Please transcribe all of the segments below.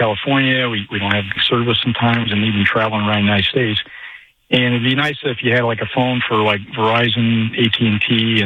California. We don't have service sometimes, and even traveling around the United States. And it'd be nice if you had like a phone for like Verizon, AT&T,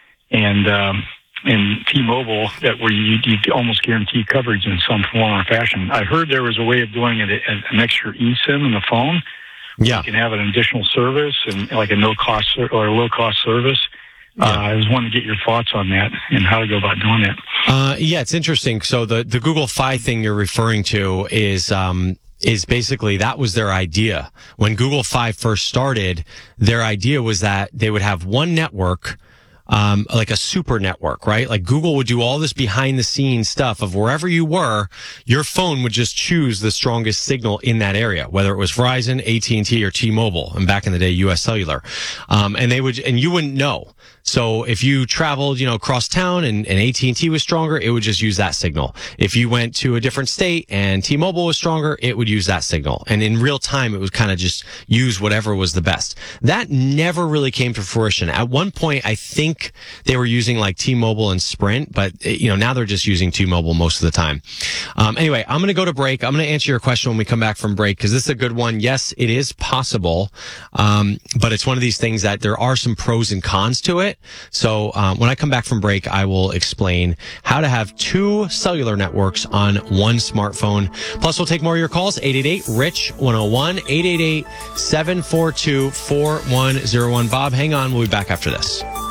and T-Mobile where you almost guarantee coverage in some form or fashion. I heard there was a way of doing it an extra eSIM in the phone. Yeah, you can have an additional service and like a no-cost or a low-cost service. I was wanting to get your thoughts on that and how to go about doing that. Yeah, it's interesting. So the Google Fi thing you're referring to is basically that was their idea. When Google Fi first started, their idea was that they would have one network, like a super network, right? Like Google would do all this behind the scenes stuff of wherever you were, your phone would just choose the strongest signal in that area, whether it was Verizon, AT&T, or T-Mobile, and back in the day, US Cellular. And you wouldn't know. So if you traveled, across town and AT&T was stronger, it would just use that signal. If you went to a different state and T-Mobile was stronger, it would use that signal. And in real time, it was kind of just use whatever was the best. That never really came to fruition. At one point, I think they were using like T-Mobile and Sprint, but now they're just using T-Mobile most of the time. Anyway, I'm going to go to break. I'm going to answer your question when we come back from break because this is a good one. Yes, it is possible. But it's one of these things that there are some pros and cons to it. So when I come back from break, I will explain how to have two cellular networks on one smartphone. Plus, we'll take more of your calls. 888-RICH-101, 888-742-4101. Bob, hang on. We'll be back after this.